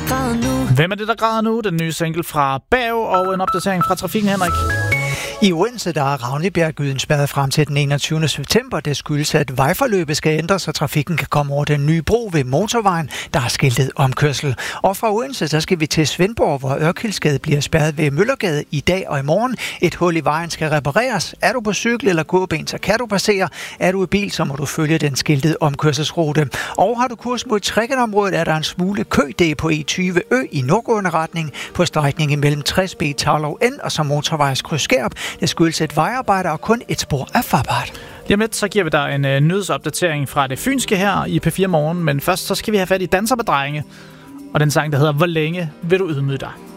der græder nu? Hvem er det, der græder nu? Den nye single fra Bav og en opdatering fra Trafikken, Henrik. I Odense der er Ravnebjerg-gyden spærret frem til den 21. september. Det skyldes, at vejforløbet skal ændres, så trafikken kan komme over den nye bro ved motorvejen, der er skiltet omkørsel. Og fra Odense så skal vi til Svendborg, hvor Ørkildsgade bliver spærret ved Møllergade i dag og i morgen. Et hul i vejen skal repareres. Er du på cykel eller gåben, så kan du passere. Er du i bil, så må du følge den skiltede omkørselsrute. Og har du kurs mod Trækkenområdet, er der en smule kø. Det er på E20 Ø i nordgående retning på strækningen mellem 60B Tarlov N og så motorvejskryds Skærp. Det skyldes et vejarbejde og kun et spor af farbart. Lige om lidt, så giver vi dig en nyhedsopdatering fra det fynske her i P4 Morgen. Men først så skal vi have fat i Danser med drenge. Og den sang, der hedder Hvor længe vil du ydmyge dig?